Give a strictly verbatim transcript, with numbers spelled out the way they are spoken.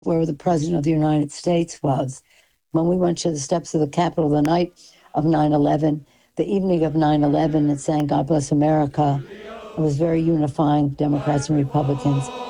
where the President of the United States was. When we went to the steps of the Capitol the night of nine eleven, the evening of nine eleven, and sang God Bless America, it was very unifying, Democrats and Republicans.